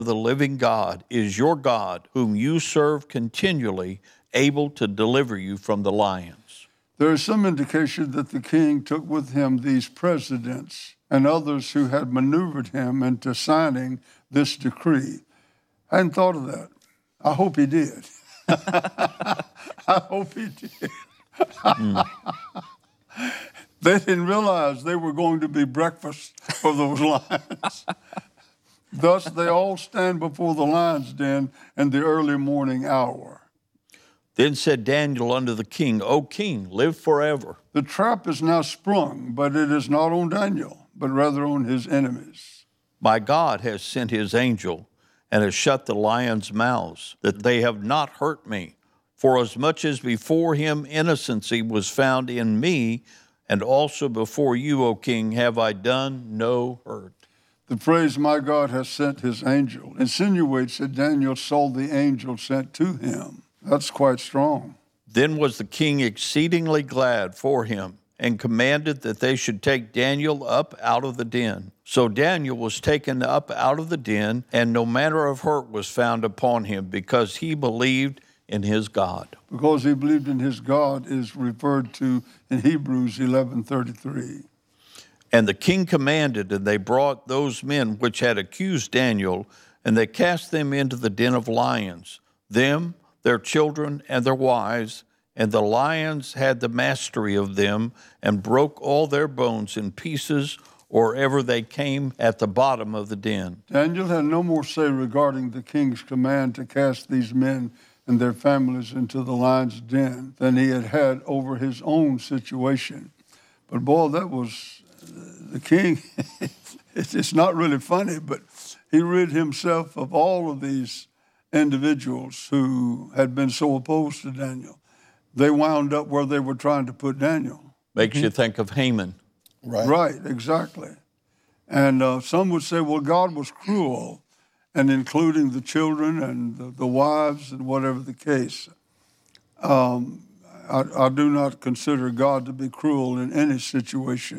the living God is your God, whom you serve continually, able to deliver you from the lions. There is some indication that the king took with him these presidents and others who had maneuvered him into signing this decree. I hadn't thought of that. I hope he did. I hope he did. They didn't realize they were going to be breakfast for those lions. Thus, they all stand before the lion's den in the early morning hour. Then said Daniel unto the king, O king, live forever. The trap is now sprung, but it is not on Daniel, but rather on his enemies. My God has sent his angel and has shut the lions' mouths, that they have not hurt me. Forasmuch as before him innocency was found in me, and also before you, O king, have I done no hurt. The phrase, my God has sent his angel, insinuates that Daniel saw the angel sent to him. That's quite strong. Then was the king exceedingly glad for him, and commanded that they should take Daniel up out of the den. So Daniel was taken up out of the den, and no manner of hurt was found upon him, because he believed in his God. Because he believed in his God is referred to in Hebrews 11:33. And the king commanded, and they brought those men which had accused Daniel, and they cast them into the den of lions, them, their children, and their wives, and the lions had the mastery of them, and broke all their bones in pieces, or ever they came at the bottom of the den. Daniel had no more say regarding the king's command to cast these men and their families into the lion's den than he had had over his own situation. But boy, that was the king. It's not really funny, but he rid himself of all of these individuals who had been so opposed to Daniel. They wound up where they were trying to put Daniel. Makes you think of Haman. Right, exactly. And some would say, well, God was cruel, and including the children and the wives and whatever the case. I do not consider God to be cruel in any situation.